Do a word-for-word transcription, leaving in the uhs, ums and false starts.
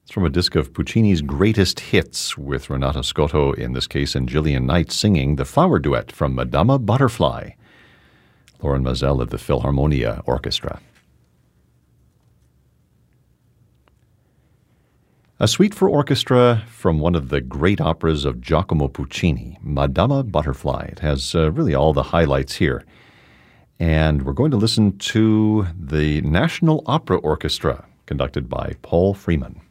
It's from a disc of Puccini's greatest hits, with Renato Scotto in this case and Gillian Knight singing the flower duet from Madama Butterfly. Loren Maazel of the Philharmonia Orchestra. A suite for orchestra from one of the great operas of Giacomo Puccini, Madama Butterfly. It has uh, really all the highlights here. And we're going to listen to the National Opera Orchestra, conducted by Paul Freeman.